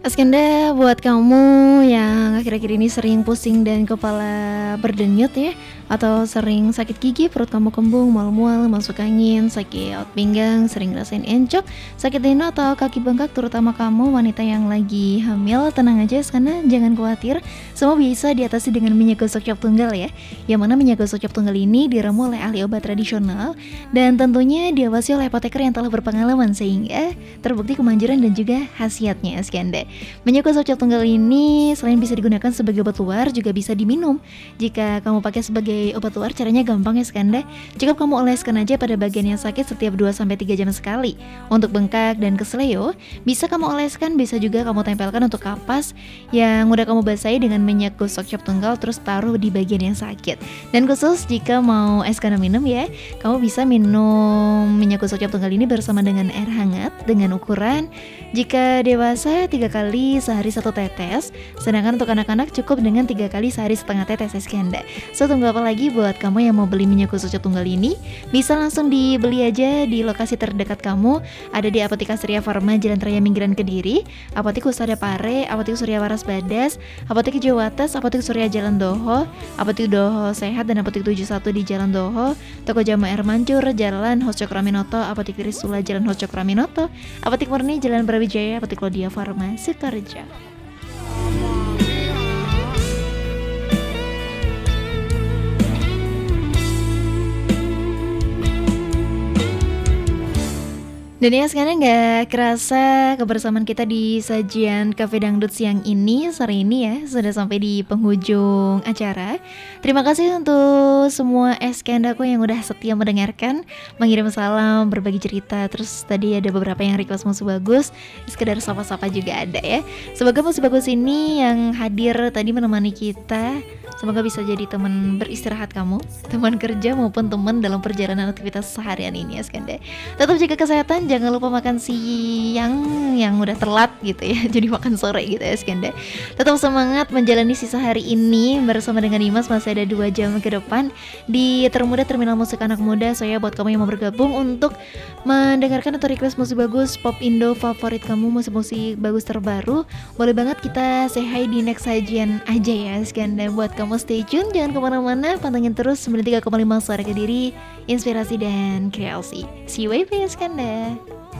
Askanda, buat kamu yang akhir-akhir ini sering pusing dan kepala berdenyut ya, atau sering sakit gigi, perut kamu kembung, mual-mual, masuk angin, sakit pinggang, sering ngerasain encok, sakit linu atau kaki bengkak, terutama kamu wanita yang lagi hamil, tenang aja Askanda, jangan khawatir, semua bisa diatasi dengan minyak gosok cap tunggal ya. Yang mana minyak gosok cap tunggal ini diramu oleh ahli obat tradisional dan tentunya diawasi oleh apoteker yang telah berpengalaman sehingga terbukti kemanjuran dan juga khasiatnya Askanda. Minyak gosok cap tunggal ini selain bisa digunakan sebagai obat luar juga bisa diminum. Jika kamu pakai sebagai obat luar caranya gampang ya Skanda. Cukup kamu oleskan aja pada bagian yang sakit setiap 2-3 jam sekali. Untuk bengkak dan kesleo bisa kamu oleskan, bisa juga kamu tempelkan untuk kapas yang udah kamu basahi dengan minyak gosok cap tunggal terus taruh di bagian yang sakit. Dan khusus jika mau Skanda minum ya, kamu bisa minum minyak gosok cap tunggal ini bersama dengan air hangat dengan ukuran jika dewasa 3 kali sehari 1 tetes, sedangkan untuk anak-anak cukup dengan 3 kali sehari setengah tetes Skanda. So tunggu apa lagi buat kamu yang mau beli minyak gosok cap tunggal ini? Bisa langsung dibeli aja di lokasi terdekat kamu. Ada di Apotika Surya Farma Jalan Raya Minggiran Kediri, Apotik Husada Pare, Apotik Surya Waras Badas, Apotik Jawates, Apotik Surya Jalan Doho, Apotik Doho Sehat dan Apotik 71 di Jalan Doho, Toko Jamu Air Mancur Jalan Hos Cokraminoto, Apotik Trisula Jalan Hos Cokraminoto, Apotik Murni Jalan Brawijaya, Apotik Lodia Farma Sukorejo. Dan ya sekarang nggak kerasa kebersamaan kita di sajian Cafe Dangdut siang ini, sore ini ya, sudah sampai di penghujung acara. Terima kasih untuk semua eskendaku yang udah setia mendengarkan, mengirim salam, berbagi cerita. Terus tadi ada beberapa yang request musik bagus, sekedar sapa-sapa juga ada ya. Semoga musik bagus ini yang hadir tadi menemani kita, semoga bisa jadi teman beristirahat kamu, teman kerja maupun teman dalam perjalanan aktivitas seharian ini ya Skanda. Tetap jaga kesehatan, jangan lupa makan siang yang udah telat gitu ya, jadi makan sore gitu ya Skanda. Tetap semangat menjalani sisa hari ini bersama dengan Dimas, masih ada 2 jam ke depan di Termuda Terminal Musik Anak Muda. Saya buat kamu yang mau bergabung untuk mendengarkan atau request musik bagus pop Indo favorit kamu, musik-musik bagus terbaru, boleh banget kita say hi di next sajian aja ya Skanda. Buat kamu stay tune, jangan kemana-mana, pantengin terus 93,5 Suara Kediri, inspirasi dan kreasi. See you ya Skanda.